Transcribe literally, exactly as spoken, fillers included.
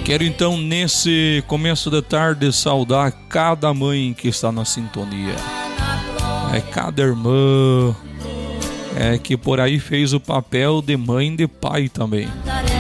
Quero então, nesse começo da tarde, saudar cada mãe que está na sintonia. É cada irmã é, que por aí fez o papel de mãe e de pai também.